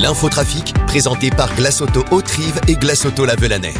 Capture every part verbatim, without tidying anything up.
L'infotrafic, présenté par Glace Auto Haute-Rive et Glace Auto La Velanais.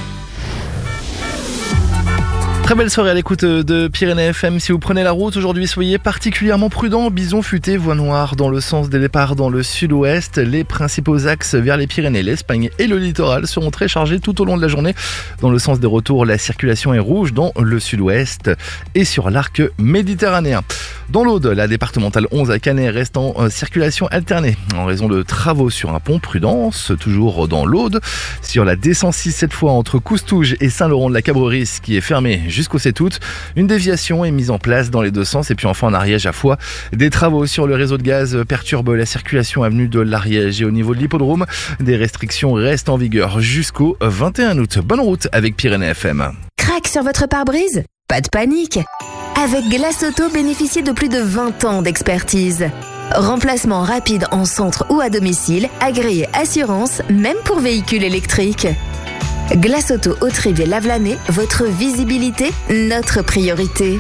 Très belle soirée à l'écoute de Pyrénées F M. Si vous prenez la route aujourd'hui, soyez particulièrement prudents. Bison futé, voie noire dans le sens des départs dans le sud-ouest. Les principaux axes vers les Pyrénées, l'Espagne et le littoral seront très chargés tout au long de la journée. Dans le sens des retours, la circulation est rouge dans le sud-ouest et sur l'arc méditerranéen. Dans l'Aude, la départementale onze à Canet reste en circulation alternée en raison de travaux sur un pont. Prudence, toujours dans l'Aude. Sur la D cent six, cette fois entre Coustouge et Saint-Laurent-de-la-Cabrerie, qui est fermée jusqu'au sept août. Une déviation est mise en place dans les deux sens. Et puis enfin en Ariège à Foix, des travaux sur le réseau de gaz perturbent la circulation avenue de l'Ariège. Et au niveau de l'hippodrome, des restrictions restent en vigueur jusqu'au vingt et un août. Bonne route avec Pyrénées F M. Crac sur votre pare-brise ? Pas de panique. Avec Glace Auto, bénéficiez de plus de vingt ans d'expertise. Remplacement rapide en centre ou à domicile, agréé assurance, même pour véhicules électriques. Glace Auto Haute-Rive et La Velanais, votre visibilité, notre priorité.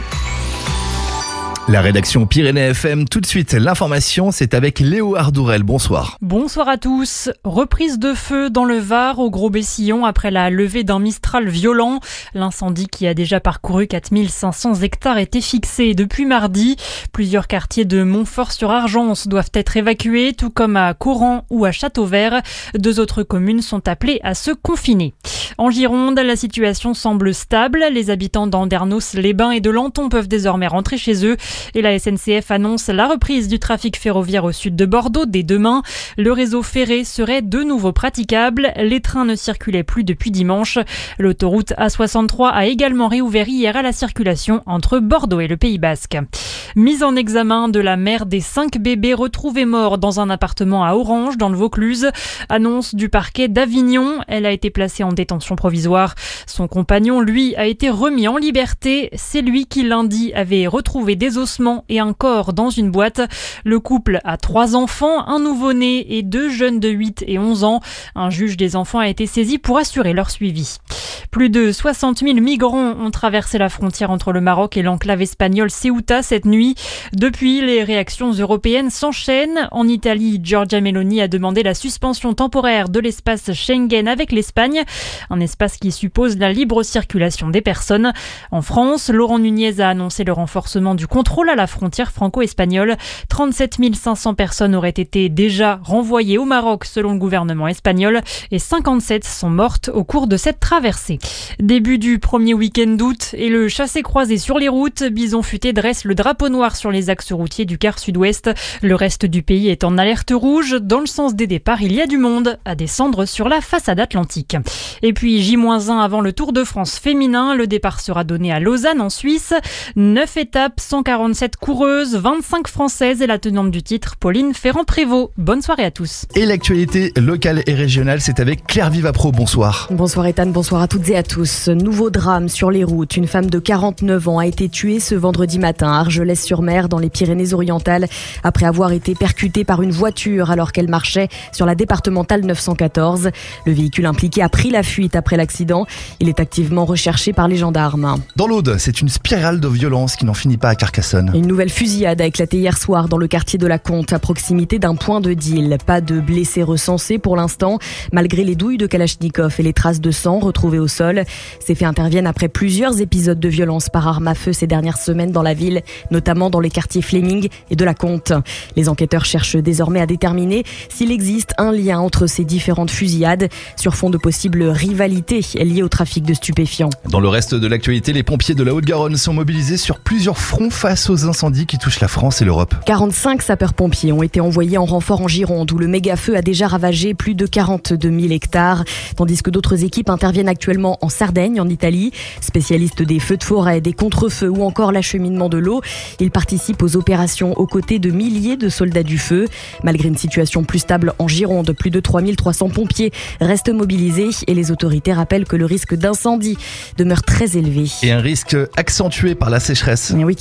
La rédaction Pyrénées F M, tout de suite, l'information, c'est avec Léo Ardourel. Bonsoir. Bonsoir à tous. Reprise de feu dans le Var, au Gros-Bessillon, après la levée d'un Mistral violent. L'incendie qui a déjà parcouru quatre mille cinq cents hectares était fixé depuis mardi. Plusieurs quartiers de Montfort-sur-Argence doivent être évacués, tout comme à Coran ou à Châteauvert. Deux autres communes sont appelées à se confiner. En Gironde, la situation semble stable. Les habitants d'Andernos, Les Bains et de Lanton peuvent désormais rentrer chez eux. Et la S N C F annonce la reprise du trafic ferroviaire au sud de Bordeaux dès demain. Le réseau ferré serait de nouveau praticable. Les trains ne circulaient plus depuis dimanche. L'autoroute A soixante-trois a également réouvert hier à la circulation entre Bordeaux et le Pays Basque. Mise en examen de la mère des cinq bébés retrouvés morts dans un appartement à Orange, dans le Vaucluse. Annonce du parquet d'Avignon. Elle a été placée en détention provisoire. Son compagnon, lui, a été remis en liberté. C'est lui qui, lundi, avait retrouvé des ossements et un corps dans une boîte. Le couple a trois enfants, un nouveau-né et deux jeunes de huit et onze ans. Un juge des enfants a été saisi pour assurer leur suivi. Plus de soixante mille migrants ont traversé la frontière entre le Maroc et l'enclave espagnole Ceuta cette nuit. Depuis, les réactions européennes s'enchaînent. En Italie, Giorgia Meloni a demandé la suspension temporaire de l'espace Schengen avec l'Espagne, un espace qui suppose la libre circulation des personnes. En France, Laurent Nunez a annoncé le renforcement du contrôle à la frontière franco-espagnole. trente-sept mille cinq cents personnes auraient été déjà renvoyées au Maroc selon le gouvernement espagnol et cinquante-sept sont mortes au cours de cette traversée. Début du premier week-end d'août et le chassé-croisé sur les routes. Bison futé dresse le drapeau noir sur les axes routiers du quart sud-ouest. Le reste du pays est en alerte rouge. Dans le sens des départs, il y a du monde à descendre sur la façade atlantique. Et puis J un avant le Tour de France féminin. Le départ sera donné à Lausanne en Suisse. neuf étapes, cent quarante-sept coureuses, vingt-cinq françaises et la tenante du titre, Pauline Ferrand-Prévot. Bonne soirée à tous. Et l'actualité locale et régionale, c'est avec Claire Vivapro. Bonsoir. Bonsoir Ethan, bonsoir à toutes et à tous. Nouveau drame sur les routes. Une femme de quarante-neuf ans a été tuée ce vendredi matin à Argelès-sur-Mer dans les Pyrénées-Orientales après avoir été percutée par une voiture alors qu'elle marchait sur la départementale neuf cent quatorze. Le véhicule impliqué a pris la fuite après l'accident. Il est activement recherché par les gendarmes. Dans l'Aude, c'est une spirale de violence qui n'en finit pas à Carcassonne. Une nouvelle fusillade a éclaté hier soir dans le quartier de la Comte, à proximité d'un point de deal. Pas de blessés recensés pour l'instant, malgré les douilles de Kalachnikov et les traces de sang retrouvées au sol. Ces faits interviennent après plusieurs épisodes de violence par arme à feu ces dernières semaines dans la ville, notamment dans les quartiers Fleming et de la Comte. Les enquêteurs cherchent désormais à déterminer s'il existe un lien entre ces différentes fusillades sur fond de possibles rivalités liées au trafic de stupéfiants. Dans le reste de l'actualité, les pompiers de la Haute-Garonne sont mobilisés sur plusieurs fronts face aux incendies qui touchent la France et l'Europe. quarante-cinq sapeurs-pompiers ont été envoyés en renfort en Gironde où le méga-feu a déjà ravagé plus de quarante-deux mille hectares, tandis que d'autres équipes interviennent actuellement en Sardaigne, en Italie. Spécialistes des feux de forêt, des contre-feux ou encore l'acheminement de l'eau, ils participent aux opérations aux côtés de milliers de soldats du feu. Malgré une situation plus stable en Gironde, plus de trois mille trois cents pompiers restent mobilisés et les autorités rappellent que le risque d'incendie demeure très élevé. Et un risque accentué par la sécheresse. Et oui, qui continue de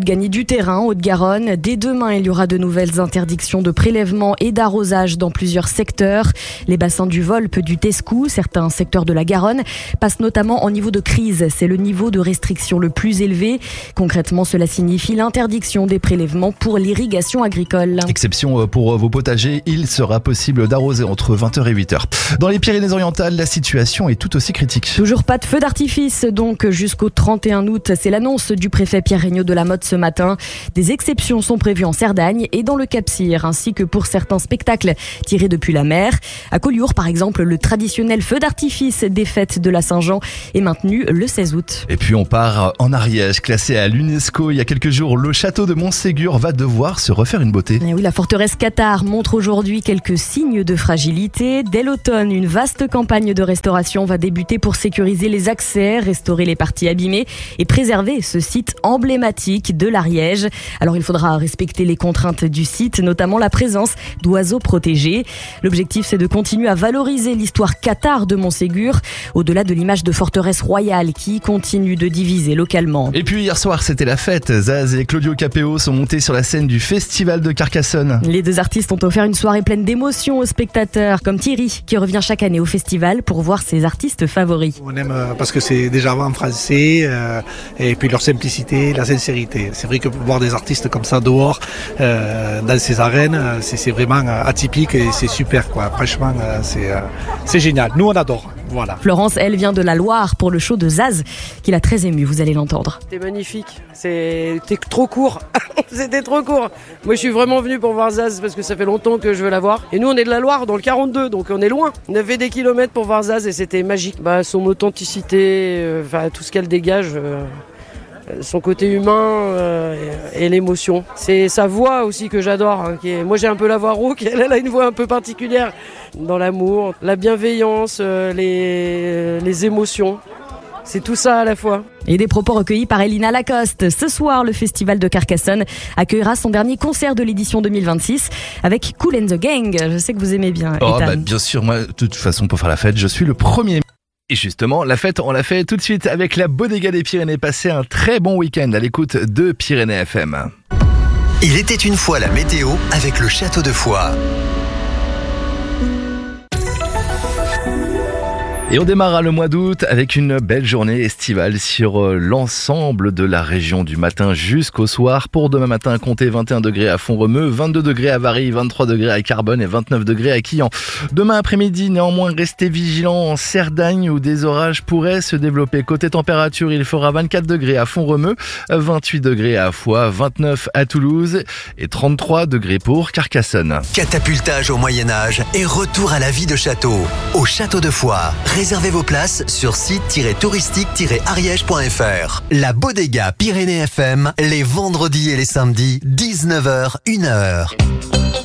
gagner du terrain, Haute-Garonne. Dès demain, il y aura de nouvelles interdictions de prélèvement et d'arrosage dans plusieurs secteurs. Les bassins du Volpe, du Tescou, certains secteurs de la Garonne passent notamment en niveau de crise. C'est le niveau de restriction le plus élevé. Concrètement, cela signifie l'interdiction des prélèvements pour l'irrigation agricole. Exception pour vos potagers, il sera possible d'arroser entre vingt heures et huit heures. Dans les Pyrénées-Orientales, la situation est tout aussi critique. Toujours pas de feu d'artifice, donc jusqu'au trente et un août. C'est l'annonce du préfet Pierre Regnault de la Motte ce matin. Des exceptions sont prévues en Cerdagne et dans le Cap-Cyr, ainsi que pour certains spectacles tirés depuis la mer. À Collioure, par exemple, le traditionnel feu d'artifice des fêtes de la Saint-Jean est maintenu le seize août. Et puis on part en Ariège, classé à l'UNESCO il y a quelques jours. Le château de Montségur va devoir se refaire une beauté. Et oui, la forteresse Cathare montre aujourd'hui quelques signes de fragilité. Dès l'automne, une vaste campagne de restauration va débuter pour sécuriser les accès, restaurer les parties abîmées et préserver ce site emblématique de l'Ariège. Alors il faudra respecter les contraintes du site, notamment la présence d'oiseaux protégés. L'objectif, c'est de continuer à valoriser l'histoire cathare de Montségur, au-delà de l'image de forteresse royale qui continue de diviser localement. Et puis hier soir, c'était la fête. Zaz et Claudio Capéo sont montés sur la scène du Festival de Carcassonne. Les deux artistes ont offert une soirée pleine d'émotions aux spectateurs, comme Thierry, qui revient chaque année au festival pour voir ses artistes favoris. On aime parce que c'est déjà en français, euh, et puis leur simplicité, la sincérité. C'est vrai que voir des artistes comme ça dehors, euh, dans ces arènes, c'est, c'est vraiment atypique et c'est super, quoi. Franchement, c'est, c'est génial. Nous, on adore. Voilà. Florence, elle, vient de la Loire pour le show de Zaz, qui l'a très ému, vous allez l'entendre. C'était magnifique, c'était trop court, c'était trop court. Moi je suis vraiment venu pour voir Zaz parce que ça fait longtemps que je veux la voir. Et nous on est de la Loire, dans le quarante-deux, donc on est loin. On a fait des kilomètres pour voir Zaz et c'était magique. Bah, son authenticité, euh, tout ce qu'elle dégage... Euh... son côté humain euh, et, et l'émotion. C'est sa voix aussi que j'adore. Hein, qui est, moi j'ai un peu la voix rauque, elle, elle a une voix un peu particulière. Dans l'amour, la bienveillance, euh, les, les émotions. C'est tout ça à la fois. Et des propos recueillis par Elina Lacoste. Ce soir, le Festival de Carcassonne accueillera son dernier concert de l'édition deux mille vingt-six avec Kool and the Gang. Je sais que vous aimez bien, Oh Ethan. bah bien sûr, moi de toute façon pour faire la fête, je suis le premier. Et justement, la fête, on l'a fait tout de suite avec la Bodega des Pyrénées. Passez un très bon week-end à l'écoute de Pyrénées F M. Il était une fois la météo avec le Château de Foix. Et on démarre le mois d'août avec une belle journée estivale sur l'ensemble de la région du matin jusqu'au soir. Pour demain matin, comptez vingt et un degrés à Font-Romeu, vingt-deux degrés à Varilhes, vingt-trois degrés à Carbonne et vingt-neuf degrés à Quillan. Demain après-midi, néanmoins, restez vigilants en Cerdagne où des orages pourraient se développer. Côté température, il fera vingt-quatre degrés à Font-Romeu, vingt-huit degrés à Foix, vingt-neuf à Toulouse et trente-trois degrés pour Carcassonne. Catapultage au Moyen-Âge et retour à la vie de château. Au Château de Foix. Réservez vos places sur site touristique tiret ariège point f r. La Bodega Pyrénées F M, les vendredis et les samedis, dix-neuf heures, une heure.